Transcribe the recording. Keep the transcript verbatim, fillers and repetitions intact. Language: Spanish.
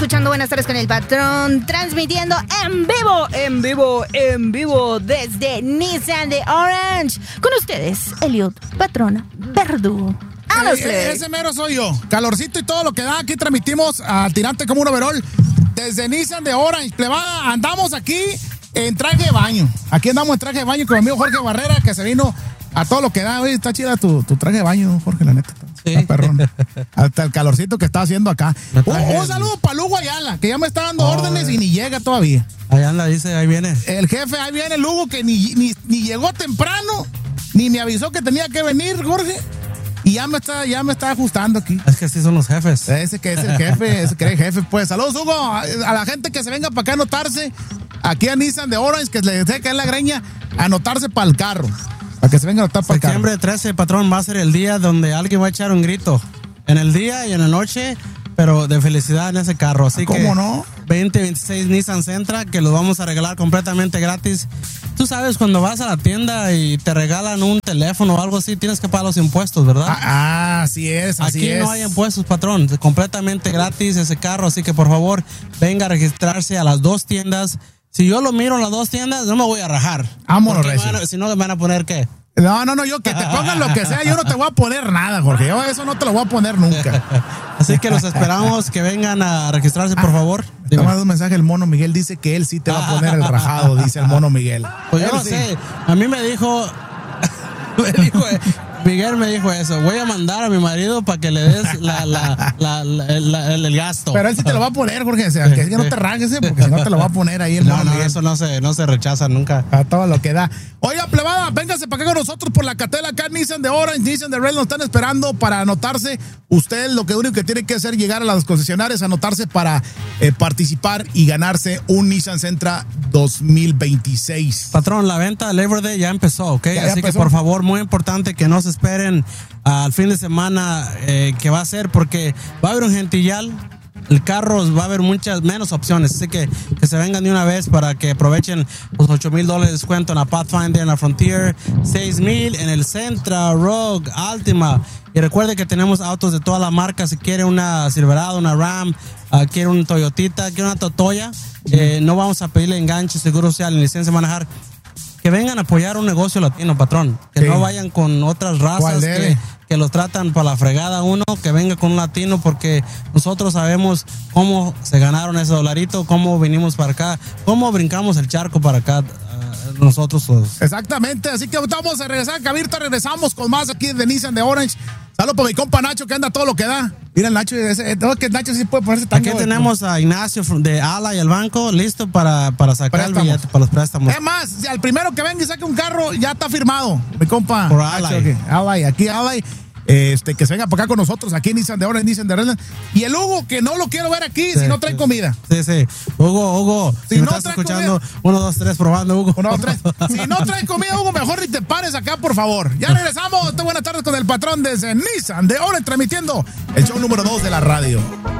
escuchando Buenas Tardes con el Patrón, transmitiendo en vivo, en vivo, en vivo desde Nissan de Orange. Con ustedes, Elliot Patrón Verdugo. Eh, ese mero soy yo. Calorcito y todo lo que da. Aquí transmitimos al tirante como un overol desde Nissan de Orange. Plebada, andamos aquí en traje de baño. Aquí andamos en traje de baño con mi amigo Jorge Barrera, que se vino a todo lo que da. Oye, está chida tu, tu traje de baño, Jorge, la neta. Sí. Está perrón. Hasta el calorcito que está haciendo acá. Un, un saludo para Lugo Ayala, que ya me está dando oh, órdenes y ni llega todavía. Ahí anda, dice, ahí viene. El jefe, ahí viene Lugo, que ni, ni, ni llegó temprano, ni me avisó que tenía que venir, Jorge. Y ya me está, ya me está ajustando aquí. Es que sí son los jefes. Ese que es el jefe, ese que es el jefe, pues. Saludos, Hugo, a, a la gente que se venga para acá a anotarse, aquí a Nissan de Orange, que le desea que es la greña, a anotarse para el carro. Para que se venga a anotar para el carro. Septiembre trece, patrón, va a ser el día donde alguien va a echar un grito. En el día y en la noche, pero de felicidad en ese carro. Así ¿Cómo que no? veinte veintiséis Nissan Sentra, que los vamos a regalar completamente gratis. Tú sabes, cuando vas a la tienda y te regalan un teléfono o algo así, tienes que pagar los impuestos, ¿verdad? Ah, ah así es, así Aquí es. no hay impuestos, patrón. Completamente gratis ese carro. Así que, por favor, venga a registrarse a las dos tiendas. Si yo lo miro en las dos tiendas, no me voy a rajar. Vámonos, Recio. Si no, me van a poner ¿qué? No, no, no, yo que te pongan lo que sea, yo no te voy a poner nada, Jorge. Yo eso no te lo voy a poner nunca. Así que los esperamos que vengan a registrarse, por favor. Te mando un mensaje, el Mono Miguel dice que él sí te va a poner el rajado, dice el Mono Miguel. Pues yo él no sí. sé, a mí me dijo, me dijo, Miguel me dijo eso, voy a mandar a mi marido para que le des la, la, la, la, la, el, el gasto. Pero él sí te lo va a poner, Jorge, o sea, que, es que no te rajes, porque si no te lo va a poner ahí el no, Mono no, Miguel. Eso no se, no se rechaza nunca. A todo lo que da. Oiga, plebada, véngase para acá con nosotros por la catela acá, Nissan de Orange, Nissan de Red, nos están esperando para anotarse. Usted lo que único que tiene que hacer es llegar a las concesionarias, anotarse para eh, participar y ganarse un Nissan Sentra dos mil veintiséis. Patrón, la venta de Labor Day ya empezó, ¿ok? Ya, ya Así empezó. que por favor, muy importante que no se esperen al fin de semana eh, que va a ser, porque va a haber un gentillal. El carro va a haber muchas menos opciones, así que que se vengan de una vez para que aprovechen los ocho mil dólares de descuento en la Pathfinder, en la Frontier, seis mil en el Sentra, Rogue, Altima. Y recuerde que tenemos autos de toda la marca. Si quiere una Silverado, una Ram, uh, quiere un Toyotita, quiere una Totoya, eh, no vamos a pedirle enganche, seguro social, ni licencia de manejar. Que vengan a apoyar un negocio latino, patrón. Que sí. No vayan con otras razas que, que los tratan para la fregada uno. Que venga con un latino, porque nosotros sabemos cómo se ganaron ese dolarito, cómo vinimos para acá, cómo brincamos el charco para acá. Uh, nosotros todos. Exactamente, así que vamos a regresar. Cabirta, regresamos con más aquí de Nissan de Orange. Saludos para mi compa Nacho, que anda todo lo que da. Mira el Nacho, ese, no, que Nacho sí puede ponerse tan. Aquí tenemos a Ignacio de Ala y el banco listo para, para sacar préstamos. El billete para los préstamos. Es más, si al primero que venga y saque un carro, ya está firmado. Mi compa. Por Ala. Ala, aquí Ala. Este, que se venga para acá con nosotros, aquí en Nissan de Orange, Nissan de Redland. Y el Hugo, que no lo quiero ver aquí sí, si no trae sí, comida. Sí, sí. Hugo, Hugo, si, si no me estás escuchando, comida. uno, dos, tres, probando, Hugo. Uno, dos, tres. Si no trae comida, Hugo, mejor ni te pares acá, por favor. Ya regresamos. Buenas tardes con el patrón desde Nissan de Orange, transmitiendo el show número dos de la radio.